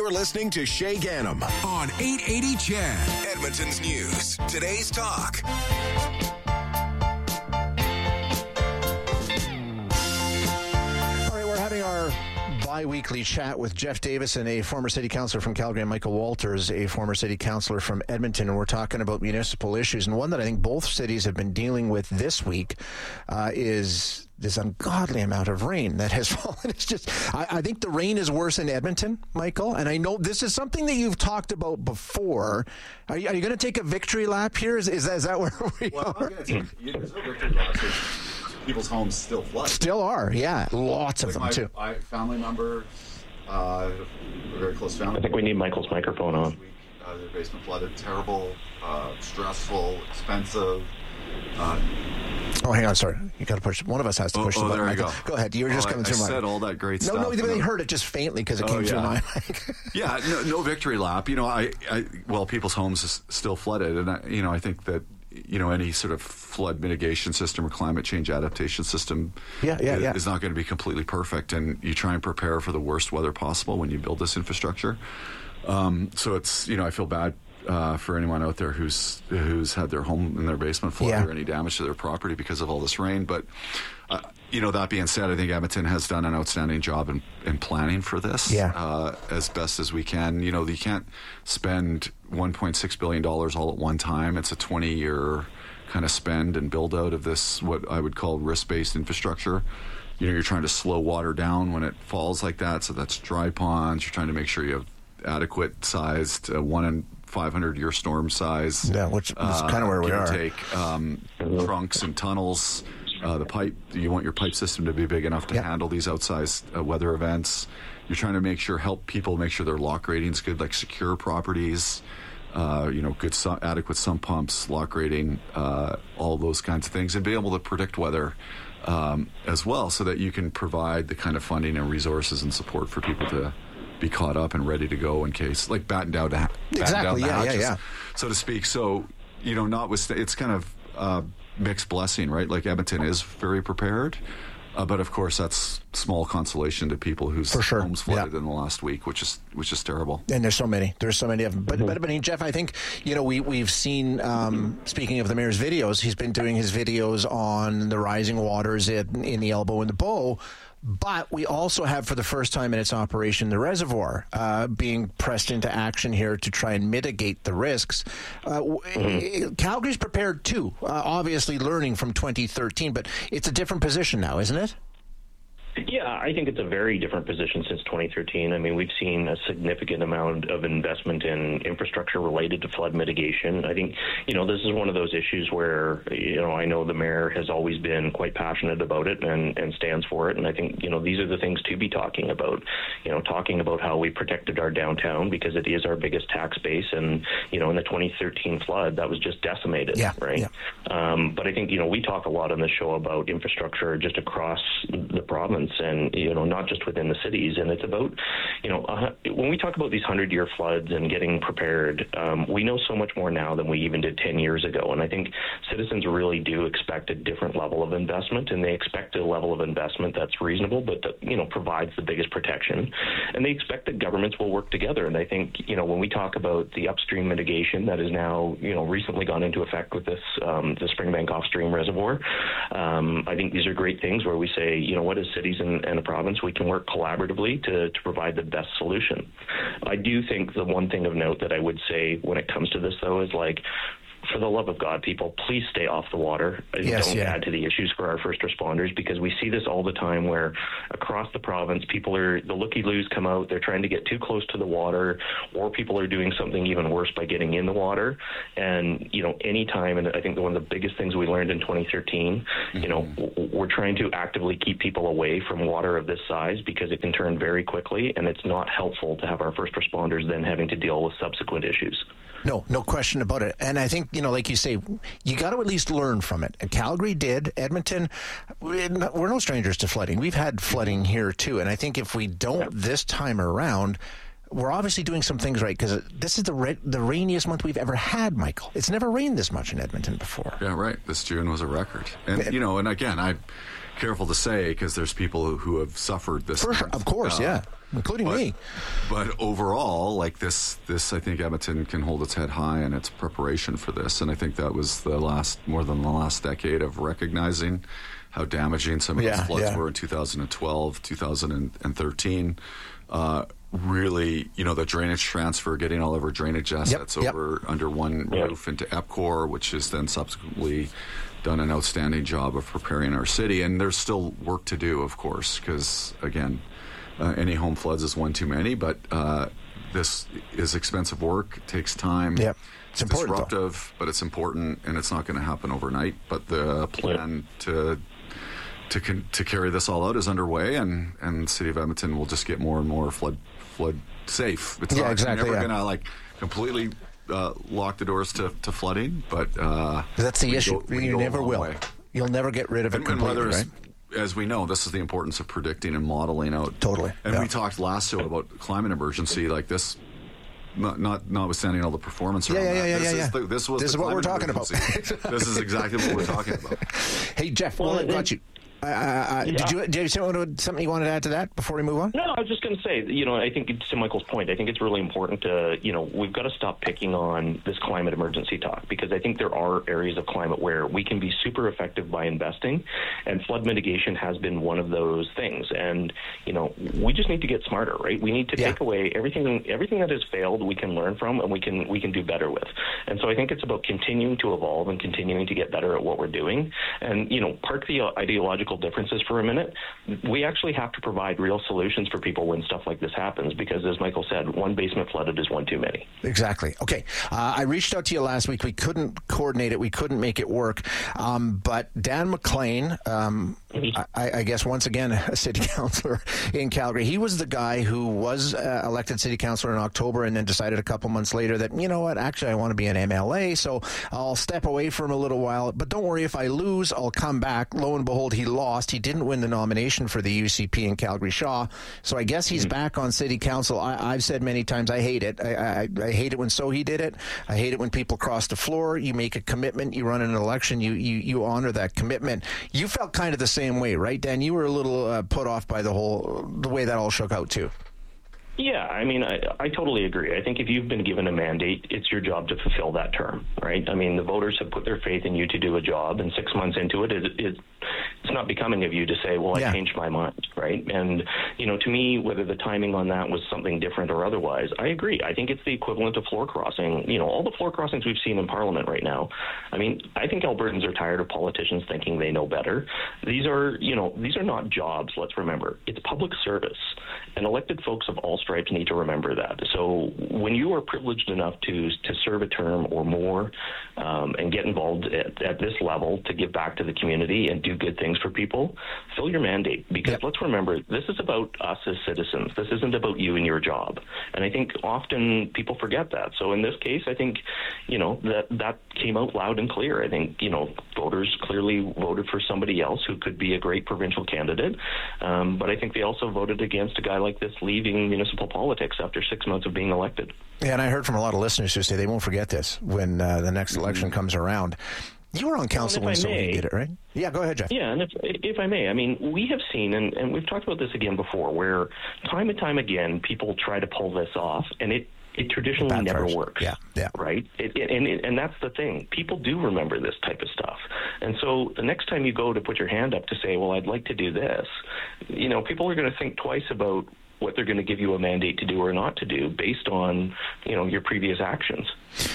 You're listening to Shay Ganem on 880 CHED. Edmonton's News. Today's Talk. All right, we're having our bi-weekly chat with Jeff Davison, a former city councillor from Calgary, and Michael Walters, a former city councillor from Edmonton, and we're talking about municipal issues. And one that I think both cities have been dealing with this week is this ungodly amount of rain that has fallen. It's just, I think the rain is worse in Edmonton, Michael, and I know this is something that you've talked about before. Are you going to take a victory lap here? Is that where we are? I'm going to take, there's no victory lap. People's homes still flood. Still are, yeah. Lots of them, too. My family member, a very close family. I think we need Michael's microphone on. Their basement flooded. Terrible, stressful, expensive. Hang on, sorry. You got to push. One of us has to push the button. There you Michael. go. Go ahead. You were just coming through I my... said all that great stuff. No, they heard it just faintly because it came through my mic. Yeah, no victory lap. Well, people's homes is still flooded, and I think that any sort of flood mitigation system or climate change adaptation system is not going to be completely perfect, and you try and prepare for the worst weather possible when you build this infrastructure. So it's, I feel bad for anyone out there who's had their home in their basement flood or any damage to their property because of all this rain. But that being said, I think Edmonton has done an outstanding job in planning for this as best as we can. You can't spend $1.6 billion all at one time. It's a 20-year kind of spend and build out of this, what I would call risk-based infrastructure. You're trying to slow water down when it falls like that. So that's dry ponds. You're trying to make sure you have adequate sized 1 in 500-year storm size. Yeah, which is kind of where we are. Take trunks and tunnels. The pipe, you want your pipe system to be big enough to handle these outsized weather events. You're trying to help people make sure their lock rating's good, like secure properties, good adequate sump pumps, lock rating, all those kinds of things, and be able to predict weather as well, so that you can provide the kind of funding and resources and support for people to be caught up and ready to go in case, like batten down the hatches, so to speak. So, it's kind of mixed blessing, right? Like Edmonton is very prepared, but of course that's small consolation to people whose homes flooded in the last week, which is terrible. And there's so many of them. But Jeff, I think we've seen. Speaking of the mayor's videos, he's been doing his videos on the rising waters in the Elbow and the Bow. But we also have, for the first time in its operation, the reservoir being pressed into action here to try and mitigate the risks. Calgary's prepared too, obviously learning from 2013, but it's a different position now, isn't it? Yeah, I think it's a very different position since 2013. I mean, we've seen a significant amount of investment in infrastructure related to flood mitigation. I think, this is one of those issues where, I know the mayor has always been quite passionate about it and stands for it. And I think, these are the things to be talking about, talking about how we protected our downtown because it is our biggest tax base. And, in the 2013 flood, that was just decimated, right? Yeah. But I think, we talk a lot on this show about infrastructure just across the province. And, not just within the cities. And it's about, when we talk about these 100-year floods and getting prepared, we know so much more now than we even did 10 years ago. And I think citizens really do expect a different level of investment, and they expect a level of investment that's reasonable, but that, provides the biggest protection. And they expect that governments will work together. And I think, when we talk about the upstream mitigation that is now, recently gone into effect with this, the Springbank Offstream Reservoir, I think these are great things where we say, what as cities and a province, we can work collaboratively to provide the best solution. I do think the one thing of note that I would say when it comes to this, though, is for the love of God, people, please stay off the water. Don't add to the issues for our first responders, because we see this all the time where across the province, the looky-loos come out, they're trying to get too close to the water, or people are doing something even worse by getting in the water. And, anytime, and I think one of the biggest things we learned in 2013, we're trying to actively keep people away from water of this size because it can turn very quickly, and it's not helpful to have our first responders then having to deal with subsequent issues. No question about it. And I think, like you say, you got to at least learn from it. And Calgary did. Edmonton, we're no strangers to flooding. We've had flooding here too. And I think if we don't this time around, we're obviously doing some things right, because this is the rainiest month we've ever had, Michael. It's never rained this much in Edmonton before. Yeah, right. This June was a record. And, and again, careful to say because there's people who have suffered this. For sure, of course, including me. But overall, like this, I think Edmonton can hold its head high in its preparation for this, and I think that was more than the last decade of recognizing how damaging some of those floods were in 2012, 2013. Really, the drainage transfer, getting all of our drainage assets under one roof into EPCOR, which has then subsequently done an outstanding job of preparing our city. And there's still work to do, of course, because, again, any home floods is one too many, but this is expensive work. It takes time. Yep. It's disruptive, but it's important, and it's not going to happen overnight. But the plan to carry this all out is underway, and the City of Edmonton will just get more and more flood safe. It's not exactly. We're never going to completely lock the doors to flooding, but that's the issue. You never will. You'll never get rid of it completely, right? As we know, this is the importance of predicting and modeling out. Totally. And we talked last show about climate emergency, like this. Notwithstanding all the performance around that. This is what we're talking about. This is exactly what we're talking about. Hey, Jeff, I got you. Do you have something you wanted to add to that before we move on? No, I was just going to say, I think to Michael's point, I think it's really important to, we've got to stop picking on this climate emergency talk, because I think there are areas of climate where we can be super effective by investing, and flood mitigation has been one of those things. And, we just need to get smarter, right? We need to take away everything that has failed we can learn from, and we can do better with. And so I think it's about continuing to evolve and continuing to get better at what we're doing. And, park the ideological differences for a minute. We actually have to provide real solutions for people when stuff like this happens, because as Michael said, one basement flooded is one too many. Exactly. Okay. I reached out to you last week. We couldn't coordinate it. We couldn't make it work. But Dan McLean, I guess once again a city councillor in Calgary, he was the guy who was elected city councillor in October and then decided a couple months later that, actually I want to be an MLA, so I'll step away for a little while. But don't worry, if I lose, I'll come back. Lo and behold, he lost. He didn't win the nomination for the UCP in Calgary Shaw. So I guess he's back on city council. I've said many times I hate it. I hate it when Sohi did it. I hate it when people cross the floor. You make a commitment. You run an election. You honor that commitment. You felt kind of the same way, right, Dan? You were a little put off by the way that all shook out too. Yeah, I mean, I totally agree. I think if you've been given a mandate, it's your job to fulfill that term, right? I mean, the voters have put their faith in you to do a job, and 6 months into it, it's not becoming of you to say, well, I changed my mind, right? And, to me, whether the timing on that was something different or otherwise, I agree. I think it's the equivalent of floor crossing. All the floor crossings we've seen in Parliament right now, I mean, I think Albertans are tired of politicians thinking they know better. These are not jobs, let's remember. It's public service, and elected folks of all stripes need to remember that. So when you are privileged enough to serve a term or more and get involved at this level to give back to the community and do good things for people, fill your mandate. Because let's remember, this is about us as citizens. This isn't about you and your job. And I think often people forget that. So in this case, I think, that came out loud and clear. I think, voters clearly voted for somebody else who could be a great provincial candidate. But I think they also voted against a guy like this leaving municipal politics after 6 months of being elected. Yeah, and I heard from a lot of listeners who say they won't forget this when the next election comes around. You were on council when Sohi did it, right? Yeah, go ahead, Jeff. Yeah, and if I may, I mean, we have seen, and we've talked about this again before, where time and time again people try to pull this off, and it traditionally never works. Yeah. Right? And that's the thing. People do remember this type of stuff. And so the next time you go to put your hand up to say, well, I'd like to do this, people are going to think twice about what they're going to give you a mandate to do or not to do based on, your previous actions.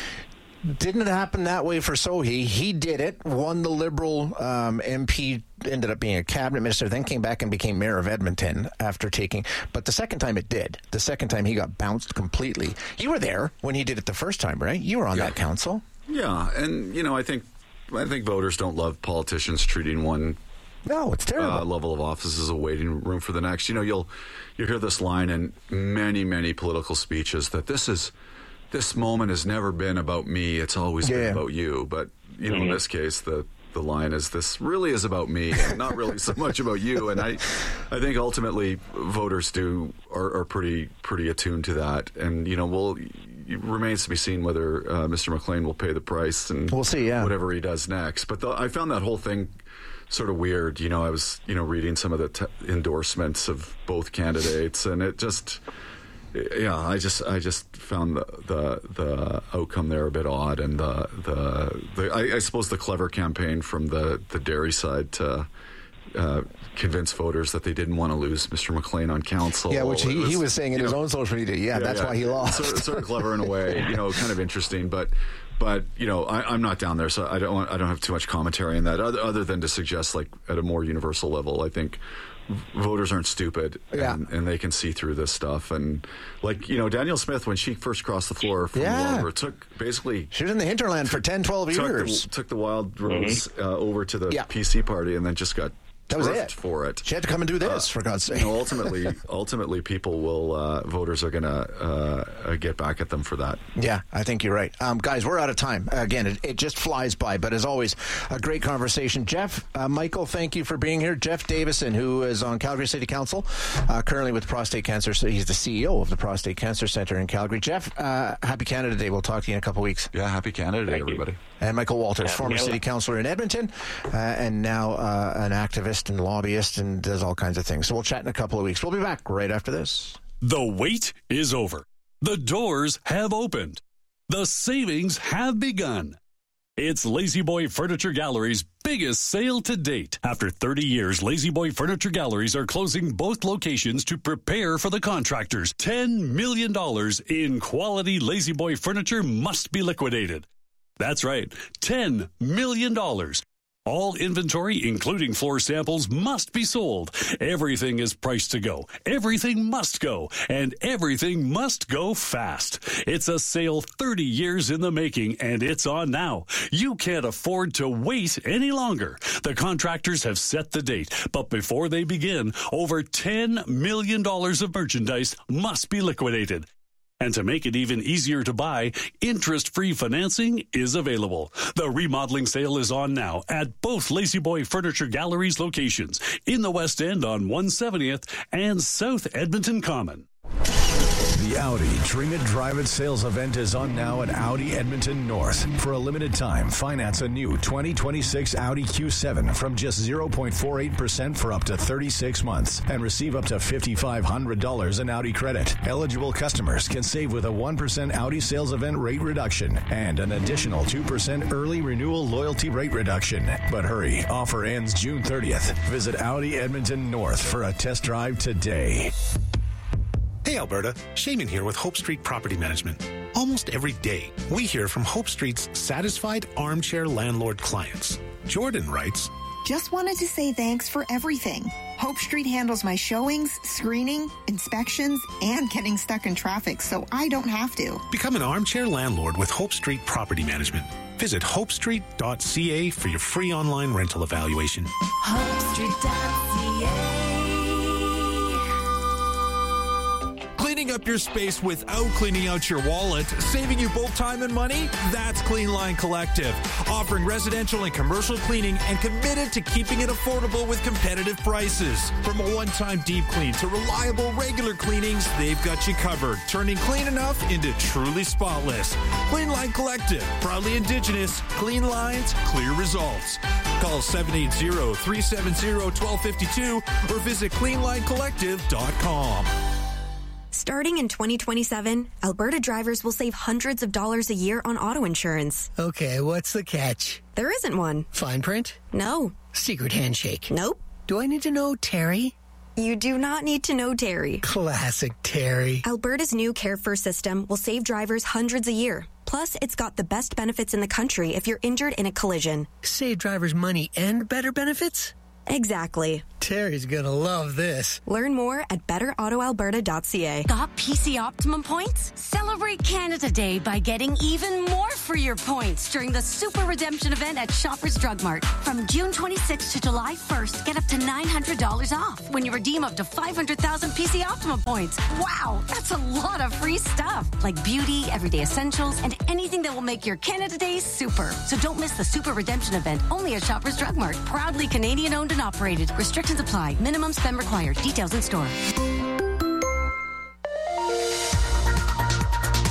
Didn't it happen that way for Sohi? He did it, won the Liberal MP, ended up being a cabinet minister, then came back and became mayor of Edmonton after taking. But the second time it did. The second time he got bounced completely. You were there when he did it the first time, right? You were on that council. Yeah, and I think voters don't love politicians treating one. No, it's terrible. Level of office is a waiting room for the next. You hear this line in many, many political speeches that this moment has never been about me. It's always been about you. But, in this case, the line is, this really is about me and not really so much about you. And I think ultimately voters are pretty attuned to that. And, it remains to be seen whether Mr. McLean will pay the price and we'll see, whatever he does next. But I found that whole thing sort of weird. I was, reading some of the endorsements of both candidates, and it just, I just found the outcome there a bit odd, and I suppose the clever campaign from the dairy side to convince voters that they didn't want to lose Mr. McLean on council. Yeah, which he was saying in his own social media. Yeah, that's why he lost. Sort of clever in a way, kind of interesting, but I'm not down there, so I don't have too much commentary on that, other than to suggest, like, at a more universal level, I think voters aren't stupid, and they can see through this stuff. And, like, Danielle Smith, when she first crossed the floor from Waldorf, took basically... She was in the hinterland for 10, 12 years. Took the Wild Rose over to the PC party, and then just got... That was it. For it. She had to come and do this, for God's sake. Ultimately, people will, voters are going to get back at them for that. Yeah, I think you're right. Guys, we're out of time. Again, it just flies by, but as always, a great conversation. Jeff, Michael, thank you for being here. Jeff Davison, who is on Calgary City Council, currently with prostate cancer. So he's the CEO of the Prostate Cancer Center in Calgary. Jeff, happy Canada Day. We'll talk to you in a couple weeks. Yeah, happy Canada Day, everybody. And Michael Walters, former city councilor in Edmonton, and now an activist and lobbyist and does all kinds of things. So we'll chat in a couple of weeks. We'll be back right after this. The wait is over. The doors have opened. The savings have begun. It's Lazy Boy Furniture Gallery's biggest sale to date. After 30 years, Lazy Boy Furniture Galleries are closing both locations to prepare for the contractors. $10 million in quality Lazy Boy furniture must be liquidated. That's right, $10 million. All inventory, including floor samples, must be sold. Everything is priced to go. Everything must go. And everything must go fast. It's a sale 30 years in the making, and it's on now. You can't afford to wait any longer. The contractors have set the date, but before they begin, over $10 million of merchandise must be liquidated. And to make it even easier to buy, interest-free financing is available. The remodeling sale is on now at both Lazy Boy Furniture Galleries locations in the West End on 170th and South Edmonton Common. The Audi Dream It Drive It sales event is on now at Audi Edmonton North. For a limited time, finance a new 2026 Audi Q7 from just 0.48% for up to 36 months and receive up to $5,500 in Audi credit. Eligible customers can save with a 1% Audi sales event rate reduction and an additional 2% early renewal loyalty rate reduction. But hurry, offer ends June 30th. Visit Audi Edmonton North for a test drive today. Hey Alberta, Shaman here with Hope Street Property Management. Almost every day, we hear from Hope Street's satisfied armchair landlord clients. Jordan writes, "Just wanted to say thanks for everything. Hope Street handles my showings, screening, inspections, and getting stuck in traffic, so I don't have to." Become an armchair landlord with Hope Street Property Management. Visit hopestreet.ca for your free online rental evaluation. hopestreet.ca. Cleaning up your space without cleaning out your wallet, saving you both time and money? That's Clean Line Collective, offering residential and commercial cleaning and committed to keeping it affordable with competitive prices. From a one-time deep clean to reliable regular cleanings, they've got you covered, turning clean enough into truly spotless. Clean Line Collective, proudly Indigenous, clean lines, clear results. Call 780-370-1252 or visit cleanlinecollective.com. Starting in 2027, Alberta drivers will save hundreds of dollars a year on auto insurance. Okay, what's the catch? There isn't one. Fine print? No. Secret handshake? Nope. Do I need to know Terry? You do not need to know Terry. Classic Terry. Alberta's new Care First system will save drivers hundreds a year. Plus, it's got the best benefits in the country if you're injured in a collision. Save drivers money and better benefits? Exactly. Terry's gonna love this. Learn more at betterautoalberta.ca. Got PC Optimum points? Celebrate Canada Day by getting even more for your points during the Super Redemption event at Shoppers Drug Mart. From June 26th to July 1st, get up to $900 off when you redeem up to 500,000 PC Optimum points. Wow, that's a lot of free stuff, like beauty, everyday essentials, and anything that will make your Canada Day super. So don't miss the Super Redemption event, only at Shoppers Drug Mart. Proudly Canadian-owned and operated. Restrictions apply. Minimum spend required. Details in store.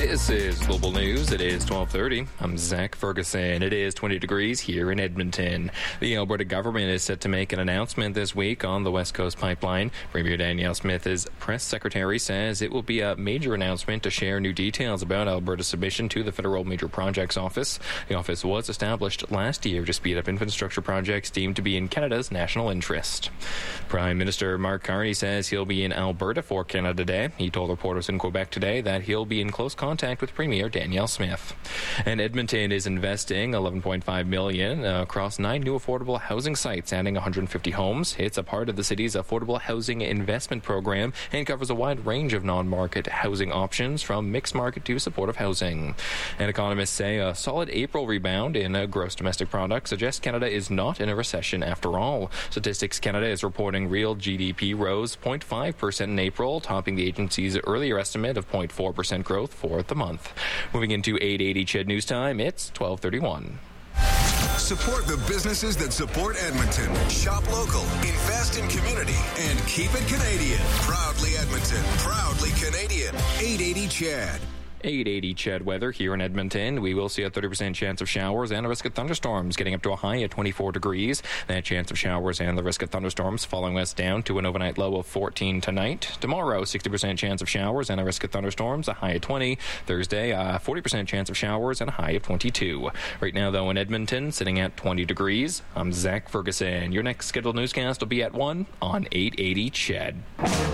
This is Global News. It is 12:30. I'm Zach Ferguson. It is 20 degrees here in Edmonton. The Alberta government is set to make an announcement this week on the West Coast Pipeline. Premier Danielle Smith's press secretary says it will be a major announcement to share new details about Alberta's submission to the Federal Major Projects Office. The office was established last year to speed up infrastructure projects deemed to be in Canada's national interest. Prime Minister Mark Carney says he'll be in Alberta for Canada Day. He told reporters in Quebec today that he'll be in close contact with Premier Danielle Smith. And Edmonton is investing $11.5 million across 9 new affordable housing sites, adding 150 homes. It's a part of the city's affordable housing investment program and covers a wide range of non-market housing options from mixed market to supportive housing. And economists say a solid April rebound in gross domestic product suggests Canada is not in a recession after all. Statistics Canada is reporting real GDP rose 0.5% in April, topping the agency's earlier estimate of 0.4% growth for the month. Moving into 880 CHED News Time, it's 12:31. Support the businesses that support Edmonton. Shop local, invest in community, and keep it Canadian. Proudly Edmonton, proudly Canadian. 880 CHED. 880 CHED weather here in Edmonton. We will see a 30% chance of showers and a risk of thunderstorms, getting up to a high of 24 degrees. That chance of showers and the risk of thunderstorms falling west down to an overnight low of 14 tonight. Tomorrow, 60% chance of showers and a risk of thunderstorms, a high of 20. Thursday, a 40% chance of showers and a high of 22. Right now, though, in Edmonton, sitting at 20 degrees. I'm Zach Ferguson. Your next scheduled newscast will be at 1 on 880 CHED.